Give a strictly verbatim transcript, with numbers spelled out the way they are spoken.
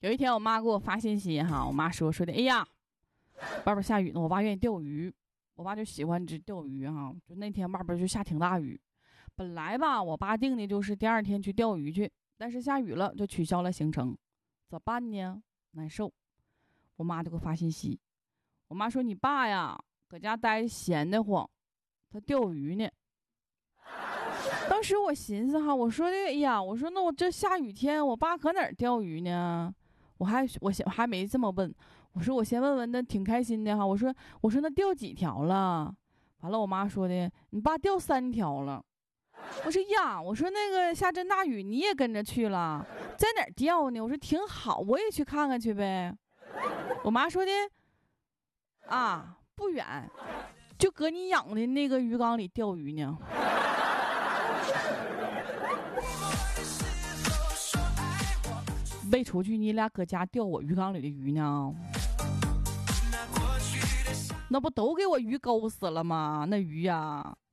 有一天我妈给我发信息哈，我妈说说的，哎呀，外边下雨呢，我爸愿意钓鱼，我爸就喜欢这钓鱼哈。就那天外边就下挺大雨，本来吧，我爸定的就是第二天去钓鱼去，但是下雨了就取消了行程，咋办呢？难受。我妈就给我发信息，我妈说你爸呀，搁家待着闲得慌，他钓鱼呢。当时我寻思哈，我说的，哎呀，我说那我这下雨天，我爸搁哪儿钓鱼呢？我还我先还没这么问，我说我先问问，那挺开心的哈。我说我说那钓几条了？完了，我妈说的，你爸钓三条了。我说呀，我说那个下真大雨，你也跟着去了，在哪儿钓呢？我说挺好，我也去看看去呗。我妈说的，啊，不远，就搁你养的那个鱼缸里钓鱼呢。没出去，你俩搁家钓我鱼缸里的鱼呢？那不都给我鱼钩死了吗？那鱼呀、啊！